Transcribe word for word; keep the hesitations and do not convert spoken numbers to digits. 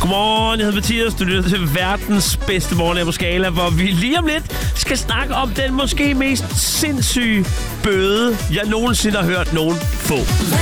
Godmorgen, jeg hedder Mathias. Du lytter til verdens bedste morgen på Skala, hvor vi lige om lidt skal snakke om den måske mest sindssyge bøde, jeg nogensinde har hørt nogen få.